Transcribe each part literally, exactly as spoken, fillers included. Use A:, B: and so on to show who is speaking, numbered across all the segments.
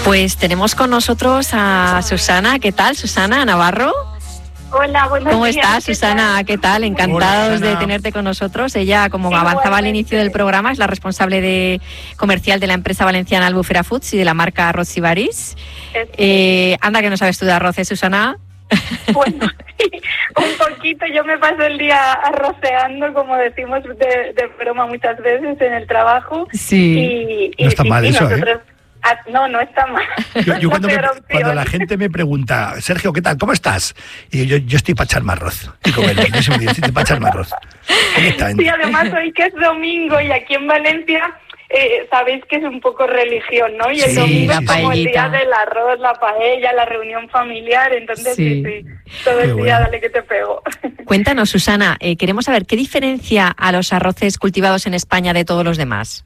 A: Pues tenemos con nosotros a Susana. ¿Qué tal, Susana Navarro?
B: Hola, buenos
A: ¿Cómo
B: días.
A: estás, Susana? ¿Qué tal? Encantados
C: Hola,
A: de tenerte con nosotros. Ella, como
B: Sí,
A: avanzaba al
B: igualmente.
A: inicio del programa, es la responsable de comercial de la empresa valenciana Albufera Foods y de la marca Arroz Sibarís. Eh, anda que no sabes tú de arroz, ¿eh, Susana?
B: Bueno, un poquito. Yo me paso el día arroceando, como decimos de, de broma muchas veces en el trabajo.
A: Sí.
B: Y, y
C: No está
B: sí,
C: mal
B: y
C: eso,
B: nosotros,
C: ¿eh?
B: Ah, no, no está mal.
C: Yo, yo cuando, me-
B: Peor opción.
C: cuando la gente me pregunta, Sergio, ¿qué tal? ¿Cómo estás? Y yo, yo estoy para echarme arroz. Y como el mismo día, estoy para echarme arroz. Directamente.
B: Sí, además hoy que es domingo y aquí en Valencia eh, sabéis que es un poco religión, ¿no? Y el
C: Sí,
B: domingo
C: sí,
B: es como
A: sí.
B: el día del arroz, la paella, la reunión familiar, entonces
A: Sí.
B: sí, sí, todo el
C: Qué
B: día
C: bueno.
B: dale que te pego.
A: Cuéntanos, Susana, eh, queremos saber qué diferencia a los arroces cultivados en España de todos los demás.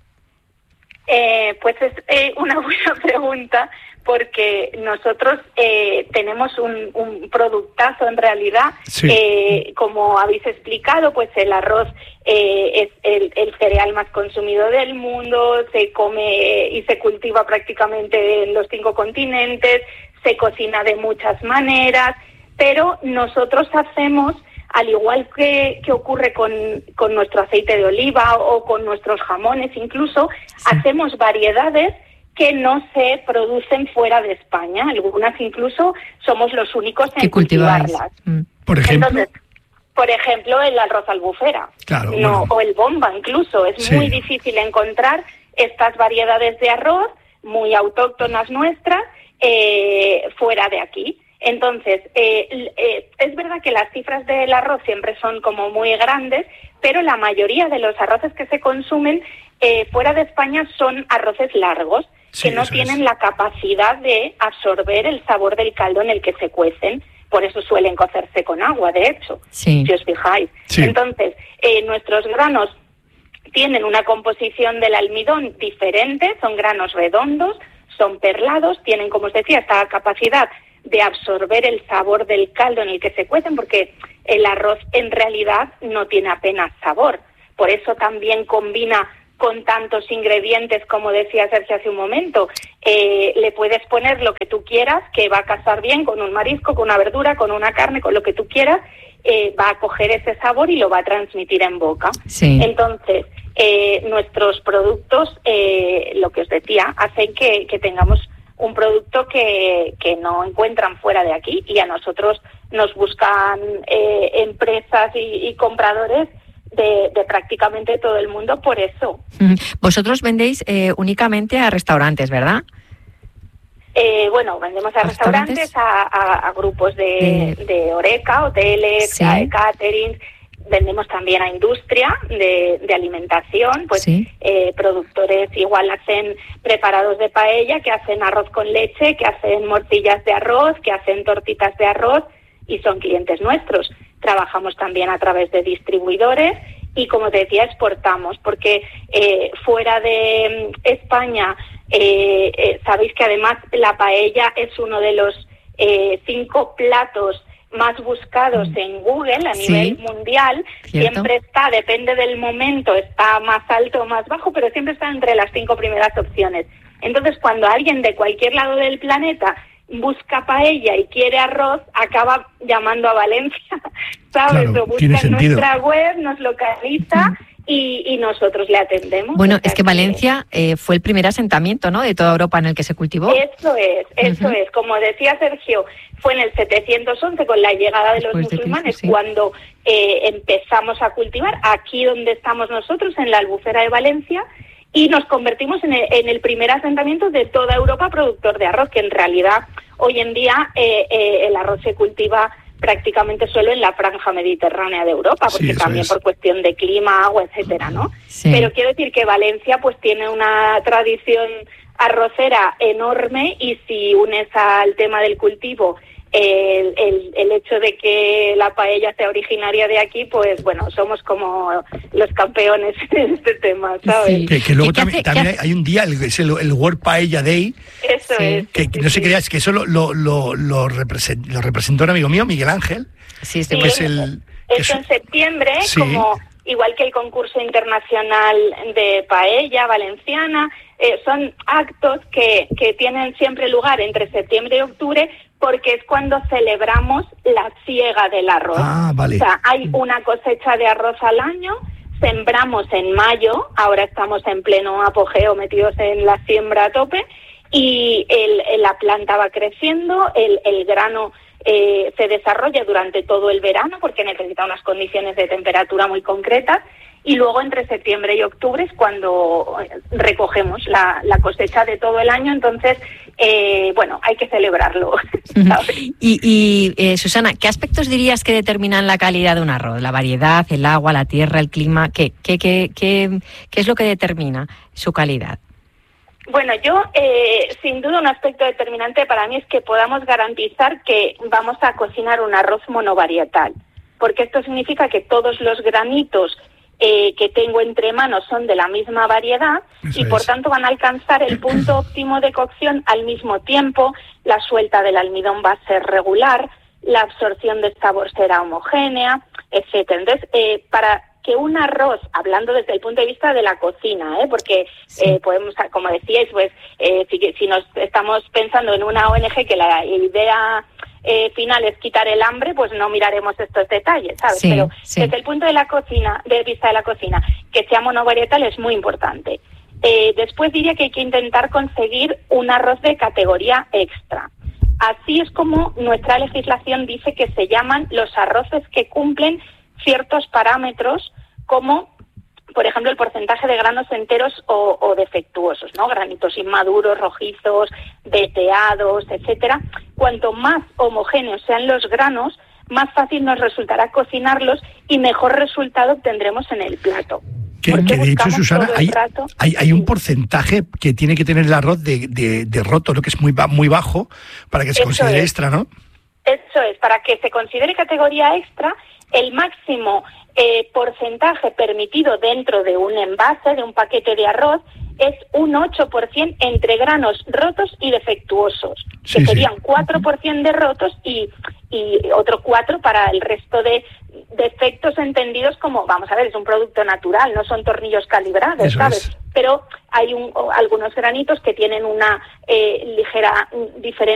B: Eh, pues es eh, una buena pregunta porque nosotros eh, tenemos un, un productazo en realidad.
C: Sí.
B: Eh, como habéis explicado, pues el arroz eh, es el, el cereal más consumido del mundo, se come y se cultiva prácticamente en los cinco continentes, se cocina de muchas maneras, pero nosotros hacemos, al igual que, que ocurre con, con nuestro aceite de oliva o con nuestros jamones incluso,
A: Sí.
B: hacemos variedades que no se producen fuera de España. Algunas incluso somos los únicos en
A: ¿Qué cultiváis?
B: cultivarlas.
A: Mm.
C: Por ejemplo,
B: Entonces, por ejemplo, el arroz albufera,
C: Claro,
B: no,
C: bueno.
B: o el bomba incluso. Es
C: Sí.
B: muy difícil encontrar estas variedades de arroz muy autóctonas nuestras eh, fuera de aquí. Entonces, eh, l- eh, es verdad que las cifras del arroz siempre son como muy grandes, pero la mayoría de los arroces que se consumen eh, fuera de España son arroces largos,
C: Sí,
B: que no
C: eso
B: tienen
C: es.
B: la capacidad de absorber el sabor del caldo en el que se cuecen. Por eso suelen cocerse con agua, de hecho,
A: Sí.
B: si os fijáis.
C: Sí.
B: Entonces, eh, nuestros granos tienen una composición del almidón diferente, son granos redondos, son perlados, tienen, como os decía, esta capacidad de absorber el sabor del caldo en el que se cuecen, porque el arroz en realidad no tiene apenas sabor. Por eso también combina con tantos ingredientes, como decía Sergio hace un momento. Eh, le puedes poner lo que tú quieras, que va a casar bien con un marisco, con una verdura, con una carne, con lo que tú quieras, eh, va a coger ese sabor y lo va a transmitir en boca.
A: Sí.
B: Entonces, eh, nuestros productos, eh, lo que os decía, hacen que, que tengamos un producto que, que no encuentran fuera de aquí, y a nosotros nos buscan eh, empresas y, y compradores de, de prácticamente todo el mundo por eso.
A: Mm. Vosotros vendéis eh, únicamente a restaurantes, ¿verdad?
B: Eh, bueno, vendemos a
A: ¿A
B: restaurantes,
A: restaurantes?
B: a, a- a grupos de,
A: De-
B: de horeca, hoteles,
A: Sí.
B: a- catering. Vendemos también a industria de, de alimentación, pues
A: Sí.
B: eh, productores igual hacen preparados de paella, que hacen arroz con leche, que hacen morcillas de arroz, que hacen tortitas de arroz, y son clientes nuestros. Trabajamos también a través de distribuidores y, como te decía, exportamos, porque eh, fuera de mm, España, eh, eh, sabéis que además la paella es uno de los eh, cinco platos más buscados en Google a
A: Sí.
B: nivel mundial.
A: Cierto.
B: Siempre está, depende del momento, está más alto o más bajo, pero siempre está entre las cinco primeras opciones. Entonces, cuando alguien de cualquier lado del planeta busca paella y quiere arroz, acaba llamando a Valencia, ¿sabes?
C: Claro,
B: Lo busca
C: tiene
B: en
C: sentido.
B: nuestra web, nos localiza y, y nosotros le atendemos.
A: Bueno,
B: O sea
A: es que Valencia eh, fue el primer asentamiento, ¿no?, de toda Europa en el que se cultivó.
B: Eso es, eso
A: Ujú.
B: es. Como decía Sergio, fue en el setecientos once, con la llegada de los
A: Después de
B: musulmanes,
A: Cristo, sí.
B: cuando eh, empezamos a cultivar aquí donde estamos nosotros, en la Albufera de Valencia, y nos convertimos en el, en el primer asentamiento de toda Europa productor de arroz, que en realidad hoy en día eh, eh, el arroz se cultiva prácticamente solo en la franja mediterránea de Europa,
C: Sí,
B: porque
C: eso
B: también
C: es.
B: por cuestión de clima, agua, etcétera, ¿no?
A: Sí.
B: Pero quiero decir que Valencia pues tiene una tradición arrocera enorme, y si unes al tema del cultivo el, el, el hecho de que la paella sea originaria de aquí, pues bueno, somos como los campeones en este tema, ¿sabes?
A: Sí.
C: que, que luego
A: ¿Qué
C: también,
A: hace- qué
C: también hay,
A: hace?
C: hay un día, el, es el, el World Paella Day,
B: Eso
A: Sí.
B: es.
C: que
B: sí,
C: no se
B: sí.
C: creas que eso lo, lo, lo, lo, represent- lo representó un amigo mío, Miguel Ángel,
A: Sí, este
B: Sí,
C: que es el... que
B: Es
C: es-
B: en septiembre,
C: Sí.
B: como igual que el concurso internacional de paella valenciana. Eh, son actos que, que tienen siempre lugar entre septiembre y octubre, porque es cuando celebramos la siega del arroz.
C: Ah, vale.
B: O sea, hay una cosecha de arroz al año, sembramos en mayo, ahora estamos en pleno apogeo, metidos en la siembra a tope, y el, la planta va creciendo, el, el grano eh, se desarrolla durante todo el verano, porque necesita unas condiciones de temperatura muy concretas, y luego entre septiembre y octubre es cuando recogemos la, la cosecha de todo el año. Entonces, eh, bueno, hay que celebrarlo, ¿sabes?
A: Y, y eh, Susana, ¿qué aspectos dirías que determinan la calidad de un arroz? ¿La variedad, el agua, la tierra, el clima? ¿Qué, qué, qué, qué, qué es lo que determina su calidad?
B: Bueno, yo, eh, sin duda, un aspecto determinante para mí es que podamos garantizar que vamos a cocinar un arroz monovarietal, porque esto significa que todos los granitos Eh, que tengo entre manos son de la misma variedad. Eso y por es. tanto van a alcanzar el punto óptimo de cocción al mismo tiempo, la suelta del almidón va a ser regular, la absorción de sabor será homogénea, etcétera. Entonces, eh, para que un arroz, hablando desde el punto de vista de la cocina, ¿eh? porque sí. eh, podemos, como decíais, pues eh, si, si nos estamos pensando en una O N G que la idea eh, final es quitar el hambre, pues no miraremos estos detalles, ¿sabes?
A: Sí,
B: Pero
A: sí.
B: desde el punto de la cocina, de vista de la cocina, que sea monovarietal es muy importante. Eh, después diría que hay que intentar conseguir un arroz de categoría extra. Así es como nuestra legislación dice que se llaman los arroces que cumplen ciertos parámetros, como por ejemplo el porcentaje de granos enteros o, o defectuosos, ¿no? Granitos inmaduros, rojizos, veteados, etcétera. Cuanto más homogéneos sean los granos, más fácil nos resultará cocinarlos y mejor resultado obtendremos en el plato.
C: Que, que de hecho, Susana, hay, hay, hay un porcentaje que tiene que tener el arroz de, de, de roto, ¿no? Que es muy, muy bajo, para que se Eso considere es. extra, ¿no?
B: Eso es, para que se considere categoría extra, el máximo eh, porcentaje permitido dentro de un envase, de un paquete de arroz, es un ocho por ciento entre granos rotos y defectuosos, sí, que serían sí. cuatro por ciento de rotos y, y otro cuatro por ciento para el resto de defectos entendidos como, vamos a ver, es un producto natural, no son tornillos calibrados, Eso ¿sabes? Es. Pero hay un, algunos granitos que tienen una eh, ligera diferencia